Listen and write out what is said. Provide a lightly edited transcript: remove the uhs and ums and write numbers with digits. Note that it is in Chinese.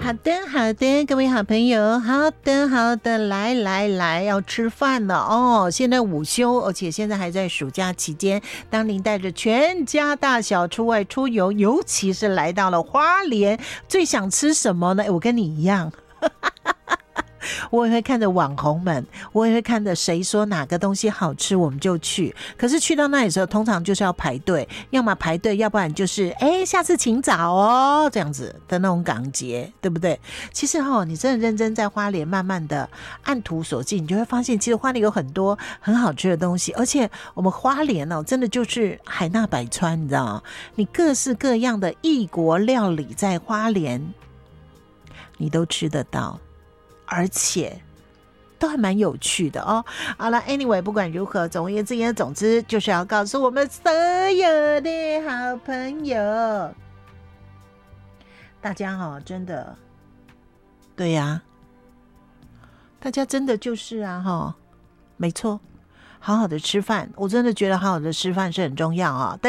好的，好的，各位好朋友，好的，好的，来来来，要吃饭了哦！现在午休，而且现在还在暑假期间。当您带着全家大小出外出游，尤其是来到了花莲，最想吃什么呢？我跟你一样。我也会看着网红们，我也会看着谁说哪个东西好吃我们就去，可是去到那里的时候通常就是要排队，要么排队，要不然就是下次请早哦，这样子的那种感觉，对不对？其实你真的认真在花莲慢慢的按图索骥，你就会发现其实花莲有很多很好吃的东西，而且我们花莲真的就是海纳百川，你知道吗？你各式各样的异国料理在花莲你都吃得到，而且都还蛮有趣的哦。好了 anyway 不管如何，总而言之总之就是要告诉我们所有的好朋友，大家真的对呀，大家真的就是没错，好好的吃饭，我真的觉得好好的吃饭是很重要啊。